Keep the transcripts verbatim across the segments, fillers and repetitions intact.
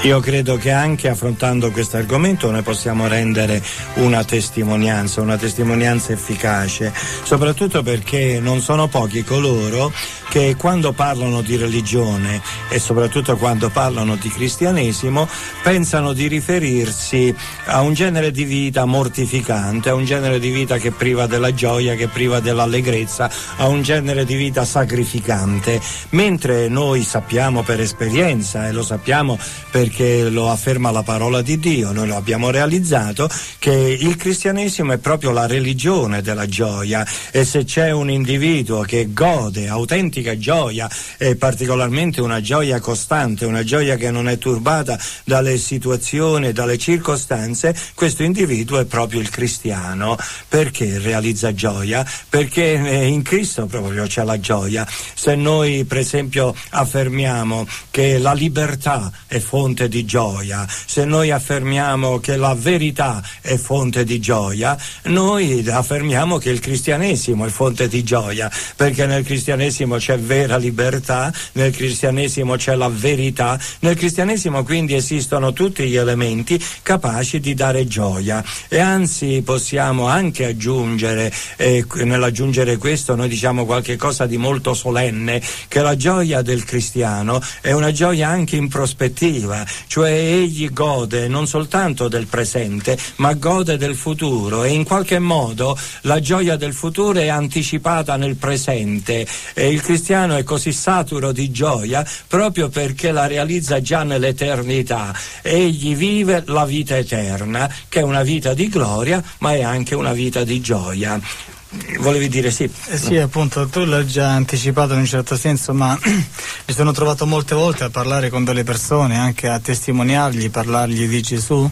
Io credo che anche affrontando questo argomento noi possiamo rendere una testimonianza, una testimonianza efficace, soprattutto perché non sono pochi coloro che quando parlano di religione e soprattutto quando parlano di cristianesimo pensano di riferirsi a un genere di vita mortificante, a un genere di vita che priva della gioia, che priva dell'allegrezza, a un genere di vita sacrificante, mentre noi sappiamo per esperienza, e lo sappiamo perché lo afferma la parola di Dio, noi lo abbiamo realizzato, che il cristianesimo è proprio la religione della gioia, e se c'è un individuo che gode autentica gioia, e particolarmente una gioia costante, una gioia che non è turbata dalle situazioni, dalle circostanze, questo individuo è proprio il cristiano. Perché realizza gioia? Perché in Cristo proprio c'è la gioia. Se noi per esempio affermiamo che la libertà è fonte di gioia, se noi affermiamo che la verità è fonte di gioia, noi affermiamo che il cristianesimo è fonte di gioia, perché nel cristianesimo c'è vera libertà, nel cristianesimo c'è la verità, nel cristianesimo quindi esistono tutti gli elementi capaci di dare gioia. E anzi possiamo anche aggiungere, eh, nell'aggiungere questo noi diciamo qualche cosa di molto solenne, che la gioia del cristiano è una gioia anche in prospettiva, cioè egli gode non soltanto del presente ma gode del futuro, e in qualche modo la gioia del futuro è anticipata nel presente, e il cristiano è così saturo di gioia proprio perché la realizza già nell'eternità. Egli vive la vita eterna, che è una vita di gloria ma è anche una vita di gioia. Volevi dire sì? Eh sì, appunto, tu l'hai già anticipato in un certo senso, ma mi sono trovato molte volte a parlare con delle persone, anche a testimoniargli, parlargli di Gesù,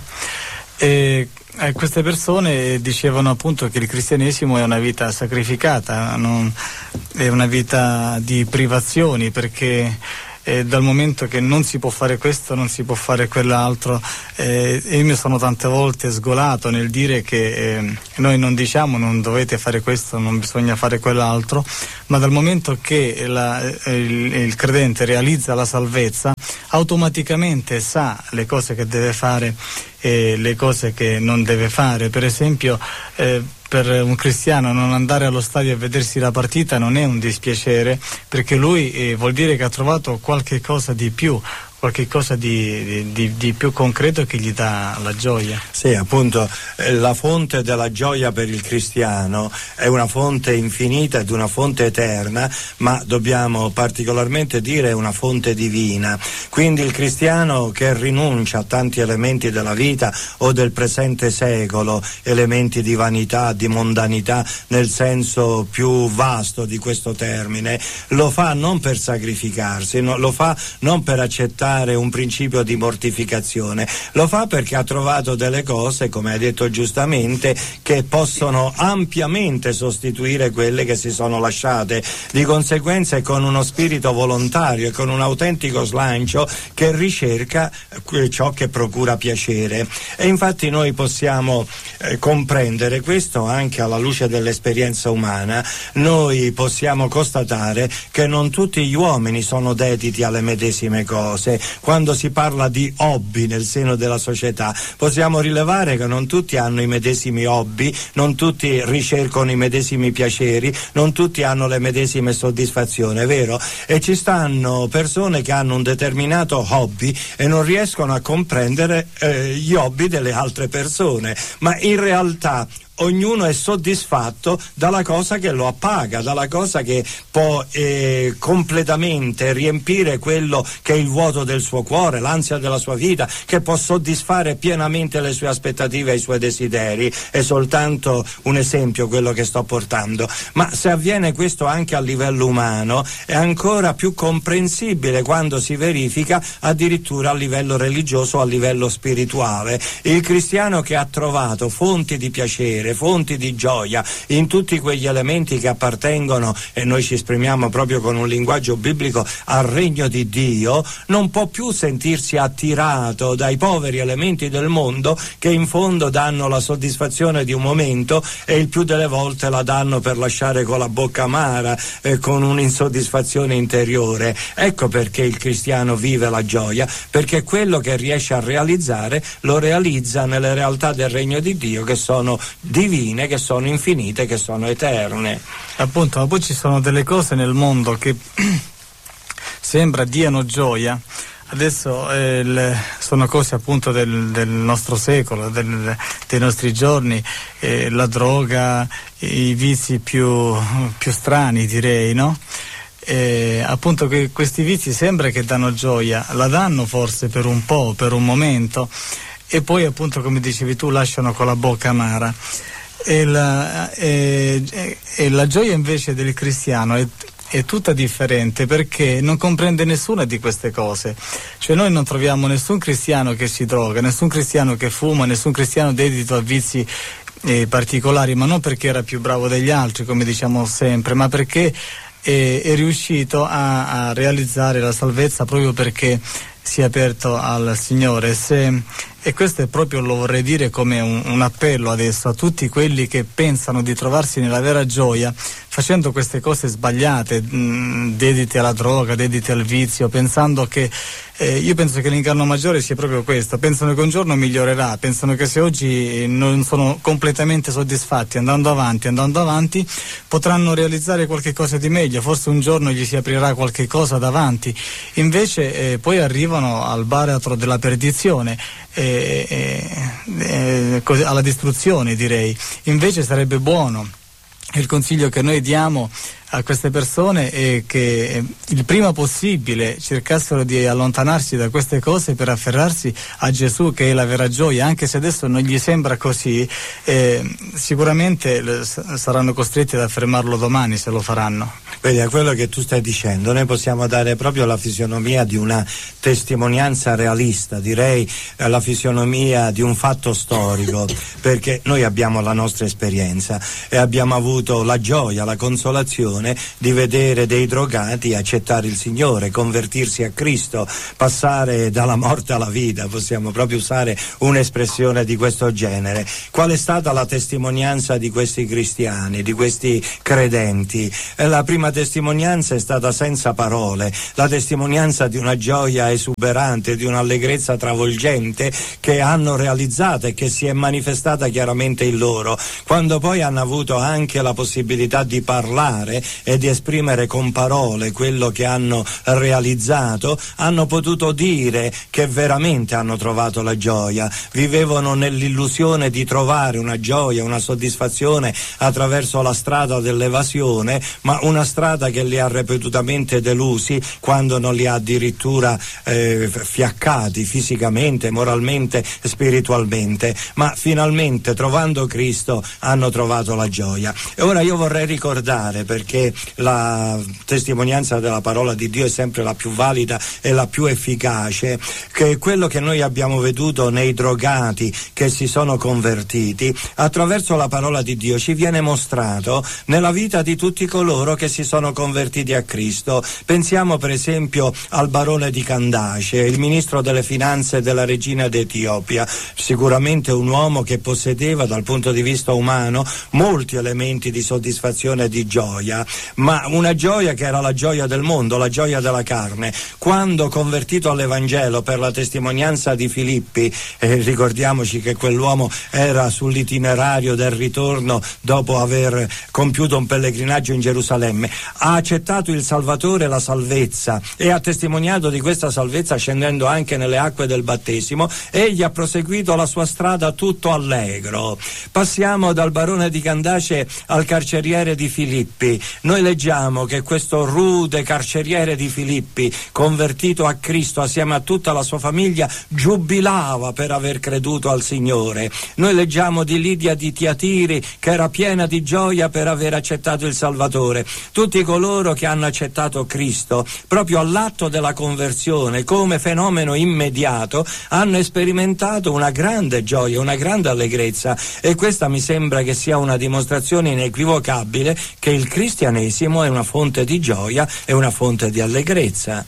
e eh, queste persone dicevano appunto che il cristianesimo è una vita sacrificata, non, è una vita di privazioni, perché eh, dal momento che non si può fare questo, non si può fare quell'altro, eh, e io mi sono tante volte sgolato nel dire che eh, noi non diciamo non dovete fare questo, non bisogna fare quell'altro, ma dal momento che la, il, il credente realizza la salvezza, automaticamente sa le cose che deve fare e le cose che non deve fare. Per esempio, eh, per un cristiano non andare allo stadio a vedersi la partita non è un dispiacere, perché lui eh, vuol dire che ha trovato qualche cosa di più, qualche cosa di, di, di più concreto che gli dà la gioia. Sì, appunto, eh, la fonte della gioia per il cristiano è una fonte infinita ed una fonte eterna, ma dobbiamo particolarmente dire una fonte divina. Quindi il cristiano che rinuncia a tanti elementi della vita o del presente secolo, elementi di vanità, di mondanità nel senso più vasto di questo termine, lo fa non per sacrificarsi, no, lo fa non per accettare un principio di mortificazione, lo fa perché ha trovato delle cose, come hai detto giustamente, che possono ampiamente sostituire quelle che si sono lasciate. Di conseguenza è con uno spirito volontario e con un autentico slancio che ricerca ciò che procura piacere. E infatti noi possiamo eh, comprendere questo anche alla luce dell'esperienza umana. Noi possiamo constatare che non tutti gli uomini sono dediti alle medesime cose. Quando si parla di hobby nel seno della società, possiamo rilevare che non tutti hanno i medesimi hobby, non tutti ricercano i medesimi piaceri, non tutti hanno le medesime soddisfazioni, è vero? E ci stanno persone che hanno un determinato hobby e non riescono a comprendere eh, gli hobby delle altre persone, ma in realtà ognuno è soddisfatto dalla cosa che lo appaga, dalla cosa che può eh, completamente riempire quello che è il vuoto del suo cuore, l'ansia della sua vita, che può soddisfare pienamente le sue aspettative e i suoi desideri. È soltanto un esempio quello che sto portando, ma se avviene questo anche a livello umano è ancora più comprensibile quando si verifica addirittura a livello religioso o a livello spirituale. Il cristiano che ha trovato fonti di piacere, piacere, fonti di gioia in tutti quegli elementi che appartengono, e noi ci esprimiamo proprio con un linguaggio biblico, al regno di Dio, non può più sentirsi attirato dai poveri elementi del mondo che in fondo danno la soddisfazione di un momento e il più delle volte la danno per lasciare con la bocca amara, eh, con un'insoddisfazione interiore. Ecco perché il cristiano vive la gioia, perché quello che riesce a realizzare lo realizza nelle realtà del regno di Dio, che sono divine, che sono infinite, che sono eterne. Appunto, ma poi ci sono delle cose nel mondo che sembra diano gioia. Adesso eh, le, sono cose appunto del, del nostro secolo, del, dei nostri giorni, eh, la droga, i vizi più, più strani, direi, no? Eh, appunto che questi vizi sembra che danno gioia, la danno forse per un po', per un momento, e poi appunto, come dicevi tu, lasciano con la bocca amara. E la, e, e la gioia invece del cristiano è è tutta differente, perché non comprende nessuna di queste cose. Cioè noi non troviamo nessun cristiano che si droga, nessun cristiano che fuma, nessun cristiano dedito a vizi eh, particolari, ma non perché era più bravo degli altri, come diciamo sempre, ma perché è, è riuscito a, a realizzare la salvezza proprio perché si è aperto al Signore. Se, e questo è proprio, lo vorrei dire come un, un appello adesso a tutti quelli che pensano di trovarsi nella vera gioia facendo queste cose sbagliate, mh, dediti alla droga, dediti al vizio, pensando che eh, io penso che l'inganno maggiore sia proprio questo: pensano che un giorno migliorerà, pensano che se oggi non sono completamente soddisfatti, andando avanti, andando avanti potranno realizzare qualche cosa di meglio, forse un giorno gli si aprirà qualche cosa davanti, invece eh, poi arrivano al baratro della perdizione, eh, eh, eh, alla distruzione, direi. Invece sarebbe buono, il consiglio che noi diamo a queste persone è che il prima possibile cercassero di allontanarsi da queste cose per afferrarsi a Gesù, che è la vera gioia, anche se adesso non gli sembra così. Eh, sicuramente saranno costretti ad affermarlo domani, se lo faranno. Vedi, a quello che tu stai dicendo noi possiamo dare proprio la fisionomia di una testimonianza realista, direi la fisionomia di un fatto storico, perché noi abbiamo la nostra esperienza e abbiamo avuto la gioia, la consolazione di vedere dei drogati accettare il Signore, convertirsi a Cristo, passare dalla morte alla vita, possiamo proprio usare un'espressione di questo genere. Qual è stata la testimonianza di questi cristiani, di questi credenti? La prima testimonianza è stata senza parole, la testimonianza di una gioia esuberante, di un'allegrezza travolgente che hanno realizzato e che si è manifestata chiaramente in loro, quando poi hanno avuto anche la possibilità di parlare e di esprimere con parole quello che hanno realizzato, hanno potuto dire che veramente hanno trovato la gioia, vivevano nell'illusione di trovare una gioia, una soddisfazione attraverso la strada dell'evasione, ma una strada che li ha ripetutamente delusi, quando non li ha addirittura eh, fiaccati fisicamente, moralmente, spiritualmente, ma finalmente trovando Cristo hanno trovato la gioia. E ora io vorrei ricordare, perché la testimonianza della parola di Dio è sempre la più valida e la più efficace, che quello che noi abbiamo veduto nei drogati che si sono convertiti, attraverso la parola di Dio ci viene mostrato nella vita di tutti coloro che si sono convertiti a Cristo. Pensiamo per esempio al barone di Candace, il ministro delle finanze della regina d'Etiopia, sicuramente un uomo che possedeva dal punto di vista umano molti elementi di soddisfazione e di gioia, ma una gioia che era la gioia del mondo, la gioia della carne. Quando convertito all'Evangelo per la testimonianza di Filippi, eh, ricordiamoci che quell'uomo era sull'itinerario del ritorno dopo aver compiuto un pellegrinaggio in Gerusalemme, ha accettato il Salvatore e la salvezza e ha testimoniato di questa salvezza scendendo anche nelle acque del battesimo. Egli ha proseguito la sua strada tutto allegro. Passiamo dal barone di Candace al carceriere di Filippi, Noi leggiamo che questo rude carceriere di Filippi, convertito a Cristo assieme a tutta la sua famiglia, giubilava per aver creduto al Signore. Noi leggiamo di Lidia di Tiatiri che era piena di gioia per aver accettato il Salvatore. Tutti coloro che hanno accettato Cristo, proprio all'atto della conversione, come fenomeno immediato, hanno sperimentato una grande gioia, una grande allegrezza, e questa mi sembra che sia una dimostrazione inequivocabile che il cristianesimo è una fonte di gioia, è una fonte di allegrezza.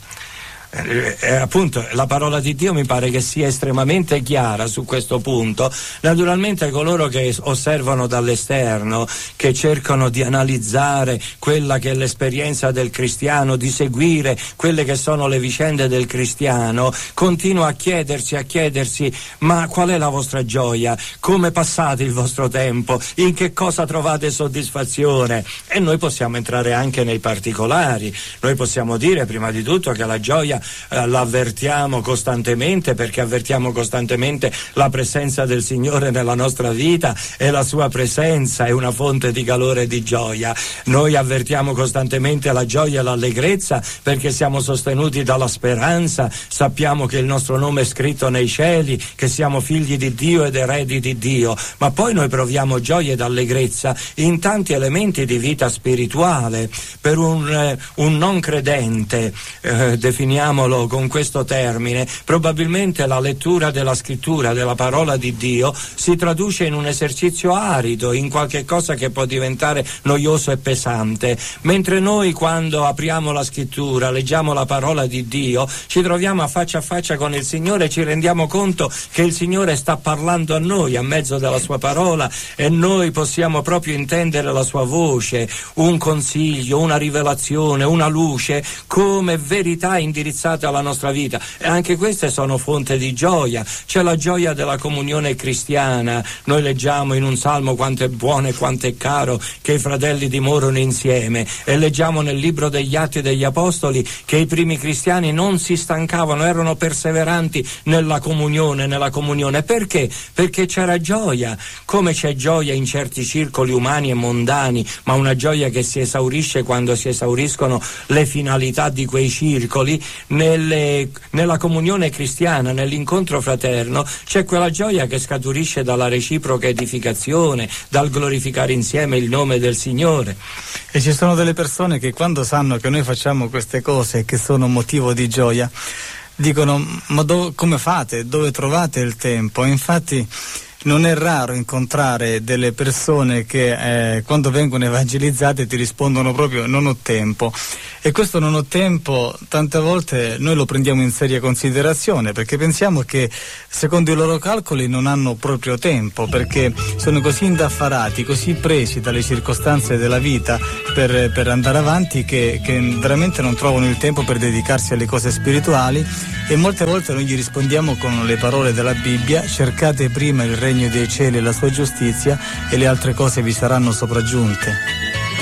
Eh, eh, appunto la parola di Dio mi pare che sia estremamente chiara su questo punto. Naturalmente coloro che osservano dall'esterno, che cercano di analizzare quella che è l'esperienza del cristiano, di seguire quelle che sono le vicende del cristiano, continuano a chiedersi, a chiedersi ma qual è la vostra gioia? Come passate il vostro tempo? In che cosa trovate soddisfazione? E noi possiamo entrare anche nei particolari. Noi possiamo dire prima di tutto che la gioia Eh, l'avvertiamo costantemente, perché avvertiamo costantemente la presenza del Signore nella nostra vita, e la sua presenza è una fonte di calore e di gioia. Noi avvertiamo costantemente la gioia e l'allegrezza perché siamo sostenuti dalla speranza, sappiamo che il nostro nome è scritto nei cieli, che siamo figli di Dio ed eredi di Dio, ma poi noi proviamo gioia ed allegrezza in tanti elementi di vita spirituale. Per un, eh, un non credente, eh, definiamo con questo termine, probabilmente la lettura della scrittura, della parola di Dio, si traduce in un esercizio arido, in qualche cosa che può diventare noioso e pesante, mentre noi quando apriamo la scrittura, leggiamo la parola di Dio, ci troviamo a faccia a faccia con il Signore e ci rendiamo conto che il Signore sta parlando a noi a mezzo della sua parola, e noi possiamo proprio intendere la sua voce, un consiglio, una rivelazione, una luce come verità indirizzata alla nostra vita, e anche queste sono fonte di gioia. C'è la gioia della comunione cristiana. Noi leggiamo in un salmo quanto è buono e quanto è caro che i fratelli dimorano insieme, e leggiamo nel libro degli Atti degli Apostoli che i primi cristiani non si stancavano, erano perseveranti nella comunione, nella comunione. Perché? Perché c'era gioia, come c'è gioia in certi circoli umani e mondani, ma una gioia che si esaurisce quando si esauriscono le finalità di quei circoli. Nelle, nella comunione cristiana, nell'incontro fraterno, c'è quella gioia che scaturisce dalla reciproca edificazione, dal glorificare insieme il nome del Signore. E ci sono delle persone che quando sanno che noi facciamo queste cose che sono motivo di gioia, dicono ma do, come fate? Dove trovate il tempo? Infatti non è raro incontrare delle persone che eh, quando vengono evangelizzate ti rispondono proprio non ho tempo, e questo non ho tempo tante volte noi lo prendiamo in seria considerazione, perché pensiamo che secondo i loro calcoli non hanno proprio tempo, perché sono così indaffarati, così presi dalle circostanze della vita per, per andare avanti che, che veramente non trovano il tempo per dedicarsi alle cose spirituali. E molte volte noi gli rispondiamo con le parole della Bibbia: cercate prima il regno dei cieli e la sua giustizia e le altre cose vi saranno sopraggiunte.